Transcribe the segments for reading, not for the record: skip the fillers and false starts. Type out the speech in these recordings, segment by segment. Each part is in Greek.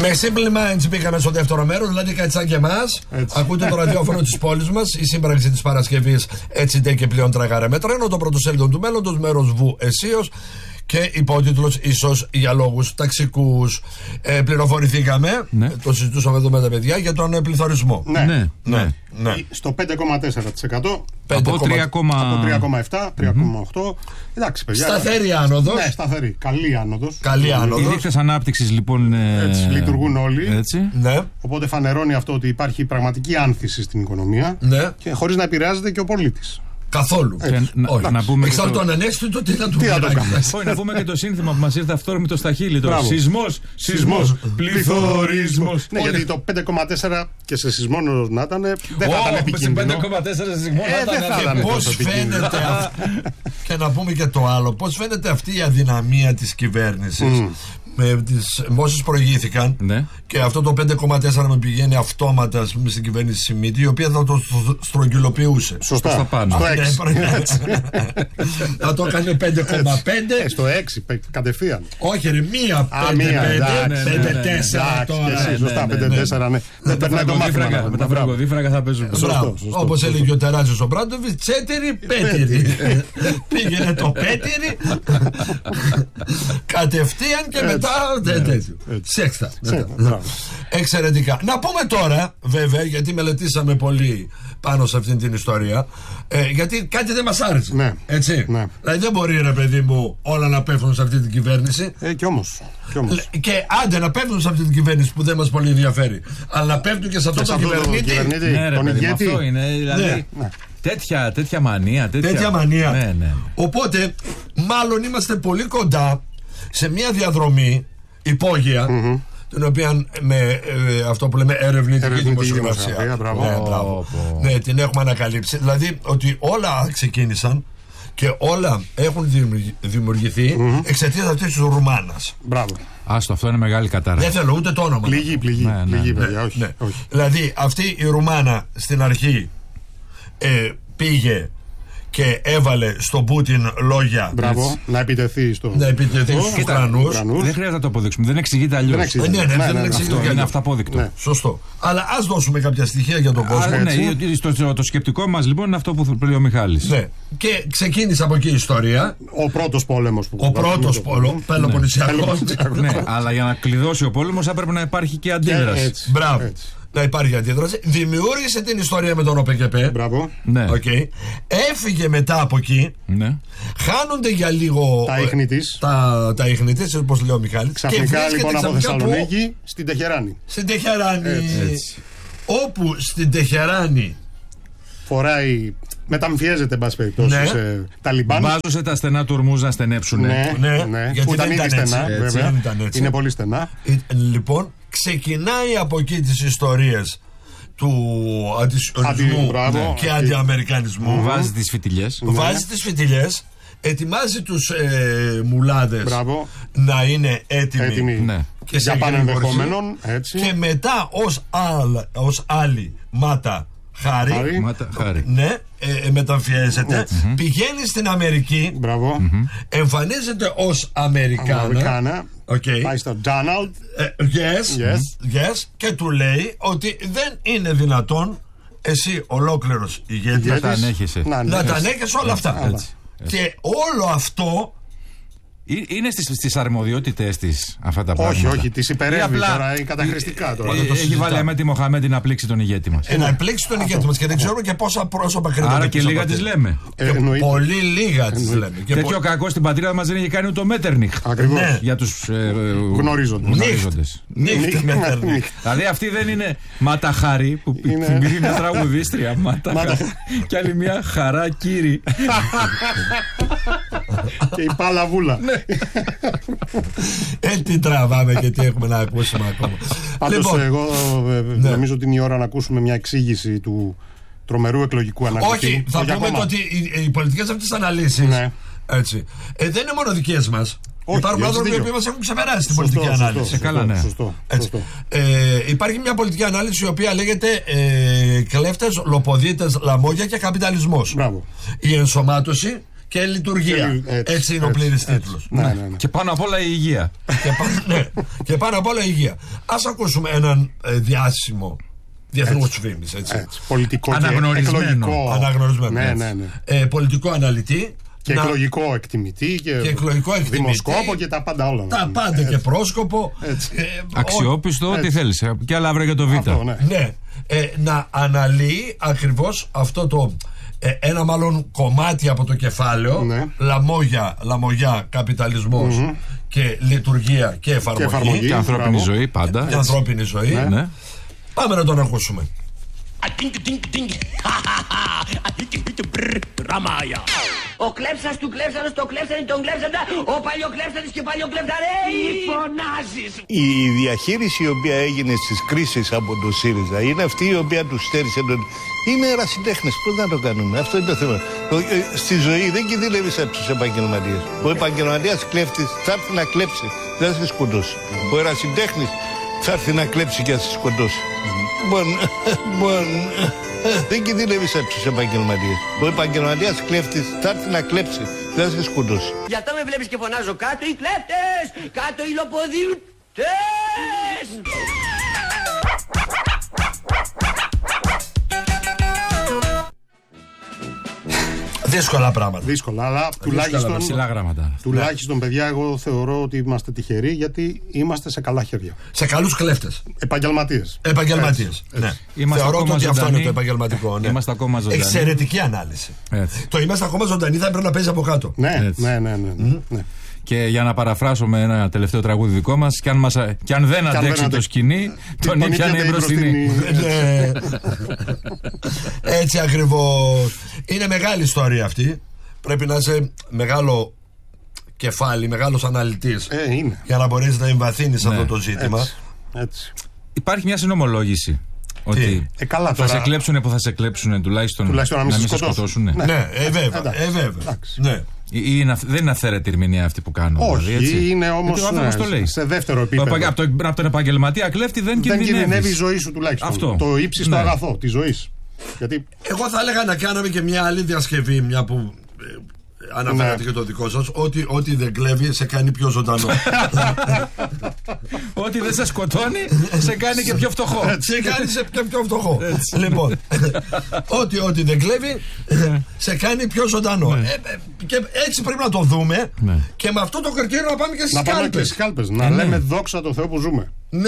Με Simple Minds μπήκαμε στο δεύτερο μέρος, δηλαδή κάτι σαν και εμάς. Ακούτε το ραδιόφωνο της πόλης μας, η σύμπραξη της Παρασκευής έτσι ντε και πλέον τραγάρα με τρένο, το πρωτοσέλιδο του μέλλοντος, μέρος Βου Εσίος. Και υπότιτλος ίσως για λόγους ταξικούς. Πληροφορηθήκαμε, το συζητούσαμε εδώ με τα παιδιά, για τον πληθωρισμό. Ναι. Στο 5,4%. Από 3,7, 3,8. Εντάξει, παιδιά. Σταθερή άνοδος. Ναι, σταθερή. Καλή άνοδος. Οι δείκτες ανάπτυξης λοιπόν έτσι, λειτουργούν όλοι. Έτσι. Ναι. Οπότε φανερώνει αυτό ότι υπάρχει πραγματική άνθηση στην οικονομία. Ναι. Και χωρίς να επηρεάζει και ο πολίτης. Καθόλου. Να πούμε εξάλλου το ανέστητο τι να του κάνει. Να πούμε και το σύνθημα που μας ήρθε αυτόρμητο στα χείλη. Σεισμός, πληθωρισμός. Ναι, γιατί το 5,4 και σε σεισμό να ήταν, δεν θα ήταν επικίνδυνο. 5,4 σε σεισμό θα ήταν. Πώς φαίνεται. Και να πούμε και το άλλο. Πώς φαίνεται αυτή η αδυναμία της κυβέρνησης. Με όσες προηγήθηκαν, και αυτό το 5,4 με πηγαίνει αυτόματα στην κυβέρνηση Σιμίτη, η οποία θα το στρογγυλοποιούσε. Σωστά. Στο πάνω. Στο 6. Θα το έκανε 5,5. Στο 6 κατευθείαν. Όχι ρε, μία 5,4 τώρα. Σωστά, 5,4 ναι. Με τα φραγκοδίφρακα θα παίζουν. Όπως έλεγε ο τεράστιος ο Μπράντοβιτς, τσέτηρι, πέτηρι. Πήγαινε το πέτηρι κατευθείαν και μετά σέξτα. Εξαιρετικά. Να πούμε τώρα, βέβαια, γιατί μελετήσαμε πολύ πάνω σε αυτήν την ιστορία, γιατί κάτι δεν μας άρεσε. Έτσι. Δηλαδή δεν μπορεί, ρε παιδί μου, όλα να πέφτουν σε αυτή την κυβέρνηση. Κι όμως. Και άντε να πέφτουν σε αυτή την κυβέρνηση που δεν μας πολύ ενδιαφέρει, αλλά να πέφτουν και σε αυτό το κυβερνήτη. Τον ηγέτη. Αυτό είναι, δηλαδή. Τέτοια μανία. Τέτοια μανία. Οπότε, μάλλον είμαστε πολύ κοντά σε μια διαδρομή υπόγεια, την οποία με αυτό που λέμε ερευνητική δημοσιογραφία. Ναι, την έχουμε ανακαλύψει. Δηλαδή ότι όλα ξεκίνησαν και όλα έχουν δημιουργηθεί εξαιτίας αυτής της Ρουμάνας. Μπράβο. Άστο, αυτό είναι μεγάλη κατάρα. Δεν θέλω ούτε το όνομα. Πληγή, παιδιά, όχι. Δηλαδή αυτή η Ρουμάνα στην αρχή πήγε και έβαλε στον Πούτιν λόγια. Μπράβο, να επιτεθεί στους Ουκρανούς. Δεν χρειάζεται να το αποδείξουμε, δεν εξηγείται αλλιώς. Δεν εξηγείται. Είναι αυταπόδεικτο. Σωστό. Αλλά ας δώσουμε κάποια στοιχεία για τον κόσμο. Το σκεπτικό μας λοιπόν είναι αυτό που λέει ο Μιχάλης. Ναι. Και ξεκίνησε από εκεί η ιστορία. Ο πρώτος πόλεμος. Ο πρώτος πόλεμος, Πελοποννησιακός. Ναι, αλλά για να κλειδώσει ο πόλεμος έπρεπε να υπάρχει και αντίδραση. Μπράβο. Να υπάρχει αντίδραση. Δημιούργησε την ιστορία με τον ΟΠΕΚΕΠΕ. Μπράβο. Ναι. Okay. Έφυγε μετά από εκεί. Ναι. Χάνονται για λίγο τα ίχνη της. Τα ίχνη της, όπως λέει ο Μιχάλης. Ξαφνικά λοιπόν από Θεσσαλονίκη στην Τεχεράνη. Στην Τεχεράνη. Έτσι. Όπου στην Τεχεράνη φοράει. Μεταμφιέζεται, εν πάση περιπτώσει, σε Ταλιμπάν. Βάζωσε τα στενά του Ορμούζ να στενέψουν. Ναι. Γιατί ήταν ήδη στενά, βέβαια. Είναι πολύ στενά. Λοιπόν, ξεκινάει από εκεί τις ιστορίες του αντισιωνισμού και αντιαμερικανισμού. Βάζει τις φιτιλιές. Βάζει τις φιτιλιές. Ετοιμάζει τους μουλάδες να είναι έτοιμοι και για πανενδεχόμενον. Και μετά ως άλλη μάτα Χάρη. Ναι, μεταμφιέζεται. Πηγαίνει στην Αμερική. Εμφανίζεται ως Αμερικάνα. Πάει στο Donald. Yes. Και του λέει ότι δεν είναι δυνατόν εσύ ολόκληρος ηγέτης να τα ανέχεσαι όλα αυτά. Και όλο αυτό είναι στις αρμοδιότητες της αυτά τα πράγματα. Όχι, τις υπερεύει τώρα, είναι καταχρηστικά τώρα. Έχει βάλει Αμέτη Μοχαμέντη να πλήξει τον ηγέτη μας. Να πλήξει τον ηγέτη μας και δεν ξέρουμε και πόσα πρόσωπα κρίνονται. Άρα και λίγα τις λέμε. Πολύ λίγα τις λέμε. Τέτοιο κακό στην πατρίδα μας δεν είχε κάνει ούτε ο Μέττερνιχ. Ακριβώς. Για τους γνωρίζοντες. Δηλαδή αυτή δεν είναι Ματαχάρη που θυμίζει μια τραγουδίστρια. Και άλλη μια Χαρά Κύρι. Και η Παλαβούλα. Τι τραβάμε και τι έχουμε να ακούσουμε ακόμα. Πάντως εγώ νομίζω ότι είναι η ώρα να ακούσουμε μια εξήγηση του τρομερού εκλογικού αναλυτή. Όχι, θα πούμε ότι οι πολιτικές αυτές αναλύσεις δεν είναι μόνο δικές μας. Υπάρχουν άνθρωποι που μας έχουν ξεπεράσει την πολιτική ανάλυση. Καλά, ναι. Υπάρχει μια πολιτική ανάλυση η οποία λέγεται κλέφτες, λοποδίτες, λαμόγια και καπιταλισμός. Μπράβο. Η ενσωμάτωση και λειτουργία. Έτσι είναι ο πλήρης τίτλος. Ναι. Και πάνω απ' όλα η υγεία. Και πάνω απ' όλα η υγεία. Ας ακούσουμε έναν διάσημο διεθνούς φήμης, έτσι. Πολιτικό αναγνωρισμένο. Ναι. Πολιτικό αναλυτή. Και εκλογικό εκτιμητή και δημοσκόπο και τα πάντα όλα. Τα πάντα και πρόσκοπο. Αξιόπιστο, ό,τι θέλεις. Και άλλα αύριο για το Β. Ναι. Να αναλύει ακριβώς αυτό το ένα μάλλον κομμάτι από το κεφάλαιο. Λαμογιά, καπιταλισμός και λειτουργία και εφαρμογή. Και ανθρώπινη ζωή πάντα. Και ανθρώπινη ζωή. Ναι. Πάμε να τον ακούσουμε. Ο κλέψας του κλέψανος, το κλέψανε, τον κλέψαντα, ο παλιοκλέψανος και παλιοκλέψανες. Φωνάζεις. Η διαχείριση η οποία έγινε στις κρίσεις από το ΣΥΡΙΖΑ είναι αυτή η οποία του στέρισε τον... Είναι ερασιτέχνες, πώς να το κάνουμε, αυτό είναι το θέμα. Στη ζωή δεν κινδυνεύεις από τους επαγγελματίες. Ο επαγγελματίας κλέφτης θα έρθει να κλέψει, δεν θα σε σκοτώσει. Ο ερασιτέχνης θα έρθει να κλέψει και θα σε σκοτώσει. Δεν κινδυνεύεις από τους επαγγελματίες. Ο επαγγελματίας κλέφτης θα έρθει να κλέψει, δεν θα σε σκοτώσει. Γι' αυτό με βλέπεις και φωνάζω κάτω οι κλέφτες, κάτω οι λοποδίτες. Δύσκολα πράγματα. Δύσκολα, αλλά τουλάχιστον, παιδιά, εγώ θεωρώ ότι είμαστε τυχεροί γιατί είμαστε σε καλά χέρια. Σε καλούς κλέφτες. Επαγγελματίες. Ναι. Θεωρώ ότι αυτό είναι το επαγγελματικό. Ναι. Είμαστε ακόμα ζωντανοί. Εξαιρετική ανάλυση. Το είμαστε ακόμα ζωντανοί θα πρέπει να παίζει από κάτω. Ναι. Και για να παραφράσουμε ένα τελευταίο τραγούδι δικό μας, κι αν δεν αντέξει το σκηνή, τον ήπιανε η μπροστινή. Έτσι ακριβώς. Είναι μεγάλη ιστορία αυτή. Πρέπει να είσαι μεγάλο κεφάλι, μεγάλος αναλυτής για να μπορείς να εμβαθύνεις αυτό το ζήτημα. Έτσι. Υπάρχει μια συνομολόγηση. Ότι θα σε κλέψουν που θα σε κλέψουν, τουλάχιστον να μην σε σκοτώσουν. Ναι, βέβαια. Δεν είναι αυθαίρετη ερμηνεία αυτή που κάνουν. Όχι, δηλαδή, έτσι. Είναι όμως σε δεύτερο επίπεδο. Από τον επαγγελματία κλέφτη δεν κινδυνεύει η ζωή σου τουλάχιστον. Αυτό. Το ύψιστο αγαθό τη ζωή. Εγώ θα έλεγα να κάναμε και μια άλλη διασκευή, μια που αναφέρατε και το δικό σας, ότι ό,τι δεν κλέβει σε κάνει πιο ζωντανό. Ό,τι δεν σε σκοτώνει σε κάνει και πιο φτωχό. Σε κάνει και πιο φτωχό. Λοιπόν, ό,τι δεν κλέβει σε κάνει πιο ζωντανό. Και έτσι πρέπει να το δούμε και με αυτό το κριτήριο να πάμε και στις κάλπες. Να λέμε δόξα τω Θεώ που ζούμε.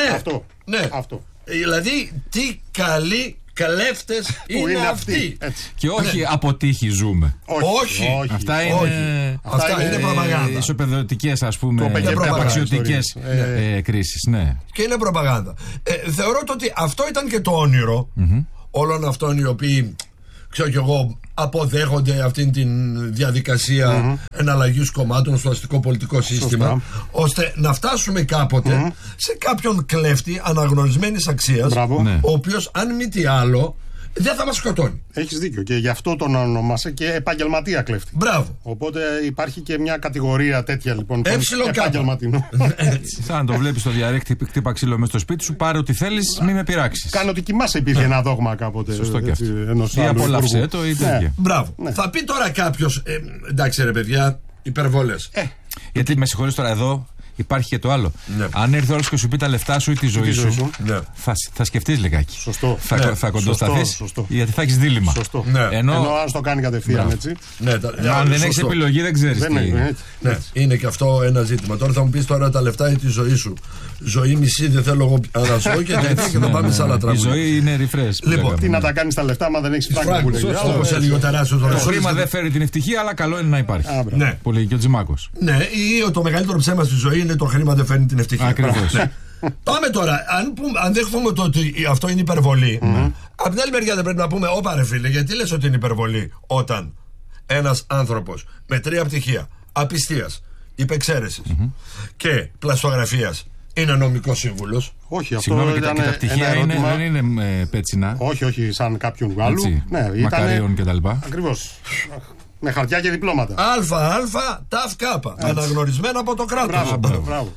Αυτό. Δηλαδή τι καλή κλέφτες είναι αυτοί. Και όχι από τύχη ζούμε. Όχι. Αυτά είναι προπαγάνδα. Ισοπεδωτικές, ας πούμε, απαξιωτικές κρίσεις. Και είναι προπαγάνδα. Θεωρώ ότι αυτό ήταν και το όνειρο όλων αυτών οι οποίοι, ξέρω κι εγώ, αποδέχονται αυτήν την διαδικασία εναλλαγής κομμάτων στο αστικό πολιτικό σύστημα, ώστε να φτάσουμε κάποτε σε κάποιον κλέφτη αναγνωρισμένης αξίας, ο οποίος, αν μη τι άλλο, δεν θα μας σκοτώνει. Έχεις δίκιο και γι' αυτό τον ονομάσε και επαγγελματία κλέφτη. Μπράβο. Οπότε υπάρχει και μια κατηγορία τέτοια λοιπόν. Επαγγελματινό. Σαν το βλέπεις στο διαρρήκτη, χτύπα ξύλο μες στο σπίτι σου, πάρε ό,τι θέλεις, μην με πειράξεις. Κάνω ότι κοιμάσαι, υπήρχε ένα δόγμα κάποτε. Σωστό και αυτό. Ή απολαύσε το ή τέτοια. Μπράβο. Θα πει τώρα κάποιος, εντάξει ρε παιδιά, υπερβολές. Γιατί με συγχωρείς τώρα εδώ. Υπάρχει και το άλλο. Αν έρθει όλος και σου πει τα λεφτά σου ή τη ζωή σου, θα σκεφτείς λιγάκι. Σωστό. Θα κοντοσταθείς γιατί θα έχεις δίλημμα. Σωστό. Ενώ αν το κάνει κατευθείαν έτσι. Αν δεν έχεις επιλογή δεν ξέρεις τι. Είναι και αυτό ένα ζήτημα. Τώρα θα μου πεις τώρα τα λεφτά ή τη ζωή σου. Ζωή μισή δεν θέλω εγώ να ζω και θα πάμε σε άλλα τραγούδια. Η ζωή είναι refresh. Λοιπόν, τι να τα κάνεις τα λεφτά, μα δεν έχεις φράγκο. Όπως έλεγε ο τεράστιος. Το χρήμα δεν φέρει την ευτυχία, αλλά καλό είναι να υπάρχει. Που λέει και ο Τζιμάκος. Ναι, ή το μεγαλύτερο ψέμα στη ζωή είναι το χρήμα δεν φέρνει την ευτυχία. Ακριβώς. Πάμε τώρα, αν δεχθούμε ότι αυτό είναι υπερβολή, από την άλλη μεριά δεν πρέπει να πούμε, όπα ρε φίλε, γιατί λες ότι είναι υπερβολή όταν ένας άνθρωπος με 3 πτυχία απιστίας, υπεξαίρεσης και πλαστογραφίας είναι νομικός σύμβουλος? Όχι, αυτό συγγνώμη, ήταν και τα πτυχία δεν είναι πέτσινα. Όχι, σαν κάποιον άλλου. Μακαρίων κτλ. Ακριβώς. Με χαρτιά και διπλώματα. ΑΑ, ΤΑΦ, ΚΑΠΑ. Αναγνωρισμένα από το κράτος. Μπράβο.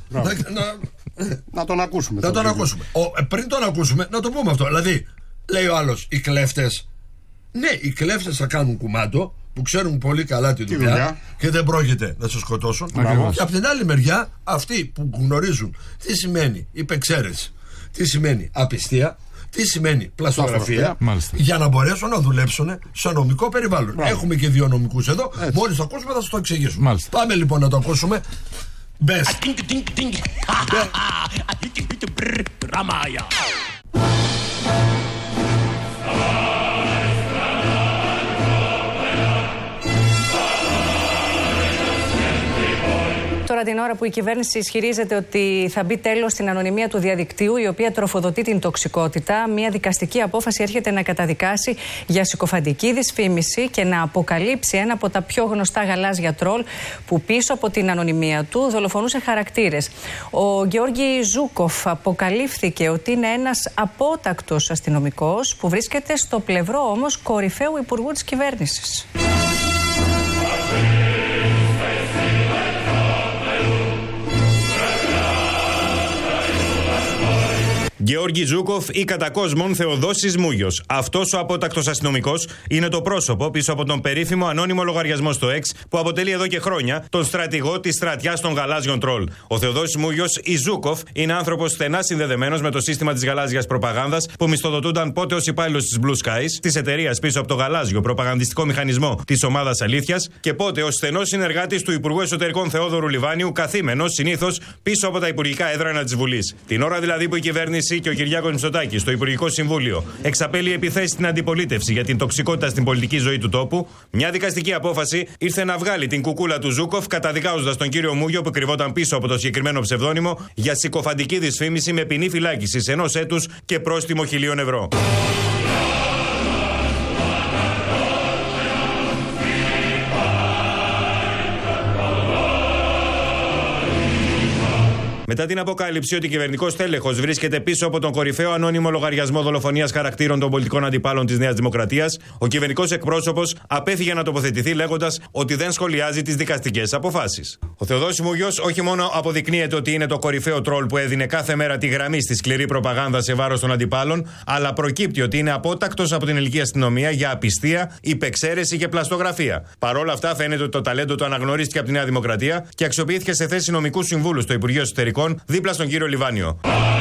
Να τον ακούσουμε. Πριν τον ακούσουμε, να το πούμε αυτό. Δηλαδή, λέει ο άλλος, οι κλέφτες. Ναι, οι κλέφτες θα κάνουν κουμάντο, που ξέρουν πολύ καλά τη δουλειά και δεν πρόκειται να σε σκοτώσουν. Και από την άλλη μεριά, αυτοί που γνωρίζουν τι σημαίνει υπεξαίρεση, τι σημαίνει απιστία, τι σημαίνει πλαστογραφία, για να μπορέσουν να δουλέψουν σε νομικό περιβάλλον. Έχουμε και 2 νομικούς εδώ. Μόλις το ακούσουμε θα σας το εξηγήσουμε. Μάλιστα. Πάμε λοιπόν να το ακούσουμε. Μπες. Τώρα την ώρα που η κυβέρνηση ισχυρίζεται ότι θα μπει τέλος στην ανωνυμία του διαδικτύου, η οποία τροφοδοτεί την τοξικότητα, μια δικαστική απόφαση έρχεται να καταδικάσει για συκοφαντική δυσφήμιση και να αποκαλύψει ένα από τα πιο γνωστά γαλάζια τρόλ που πίσω από την ανωνυμία του δολοφονούσε χαρακτήρες. Ο Γεώργη Ζούκοφ αποκαλύφθηκε ότι είναι ένας απότακτος αστυνομικός που βρίσκεται στο πλευρό όμως κορυφαίου υπουργού της κυβέρνησης. Γεώργη Ζούκοφ ή κατά κόσμον Θεοδόσης Μούγιος. Αυτός ο απότακτος αστυνομικός είναι το πρόσωπο πίσω από τον περίφημο ανώνυμο λογαριασμό στο X που αποτελεί εδώ και χρόνια τον στρατηγό της στρατιάς των γαλάζιων τρόλ. Ο Θεοδόσης Μούγιος ή Ζούκοφ είναι άνθρωπος στενά συνδεδεμένος με το σύστημα της γαλάζιας προπαγάνδας που μισθοδοτούνταν πότε ως υπάλληλος της Blue Skies, της εταιρείας πίσω από το γαλάζιο προπαγανδιστικό μηχανισμό της ομάδας Αλήθειας, και πότε ως στενός συνεργάτης του Υπουργού Εσωτερικών Θεόδωρου Λιβάνιου, καθήμενος συνήθως πίσω από τα υπουργικά έδρανα της Βουλής. Την ώρα δηλαδή που η κυβέρνηση και ο Κυριάκος Μητσοτάκης στο Υπουργικό Συμβούλιο εξαπέλει επιθέσεις στην αντιπολίτευση για την τοξικότητα στην πολιτική ζωή του τόπου, μια δικαστική απόφαση ήρθε να βγάλει την κουκούλα του Ζούκοφ, καταδικάζοντας τον κύριο Μούγιο που κρυβόταν πίσω από το συγκεκριμένο ψευδόνυμο για συκοφαντική δυσφήμιση με ποινή φυλάκισης 1 έτους και πρόστιμο 1.000 ευρώ. Μετά την αποκάλυψη ότι κυβερνητικός τέλεχος βρίσκεται πίσω από τον κορυφαίο ανώνυμο λογαριασμό δολοφονίας χαρακτήρων των πολιτικών αντιπάλων της Νέας Δημοκρατίας, ο κυβερνητικός εκπρόσωπος απέφυγε να τοποθετηθεί λέγοντας ότι δεν σχολιάζει τις δικαστικές αποφάσεις. Ο Θεοδόσης Μούγιος όχι μόνο αποδεικνύεται ότι είναι το κορυφαίο τρόλ που έδινε κάθε μέρα τη γραμμή στη σκληρή προπαγάνδα σε βάρος των αντιπάλων, αλλά προκύπτει ότι είναι απότακτος από την ελληνική αστυνομία για απιστία, υπεξαίρεση και πλαστογραφία. Παρόλα αυτά, φαίνεται ότι το ταλέντο του αναγνωρίστηκε από τη Νέα Δημοκρατία και αξιοποιήθηκε σε θέση νομικού συμβούλου στο Υπουργείο Εσωτερικών δίπλα στον κύριο Λιβάνιο.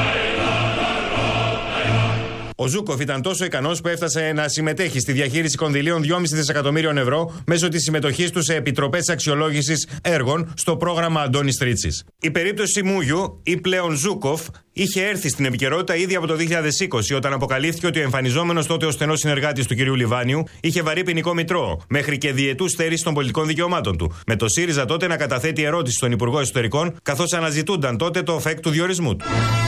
Ο Ζούκοφ ήταν τόσο ικανός που έφτασε να συμμετέχει στη διαχείριση κονδυλίων 2,5 δισεκατομμύριων ευρώ μέσω της συμμετοχής του σε επιτροπές αξιολόγησης έργων στο πρόγραμμα Αντώνης Τρίτσης. Η περίπτωση Μούγιου ή πλέον Ζούκοφ είχε έρθει στην επικαιρότητα ήδη από το 2020, όταν αποκαλύφθηκε ότι ο εμφανιζόμενος τότε ως στενός συνεργάτης του κυρίου Λιβάνιου είχε βαρύ ποινικό μητρό, μέχρι και διετούς στέρηση των πολιτικών δικαιωμάτων του, με το ΣΥΡΙΖΑ τότε να καταθέτει ερώτηση στον Υπουργό Εσωτερικών, καθώς αναζητούνταν τότε το οφέκ του διορισμού του.